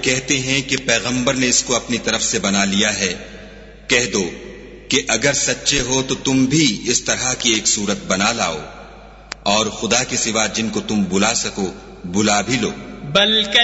कहते हैं कि पैगंबर ने इसको अपनी तरफ से बना लिया है, कह दो कि अगर सच्चे हो तो तुम भी इस तरह की एक सूरत बना लाओ और खुदा के सिवा जिनको तुम बुला सको बुला भी लो।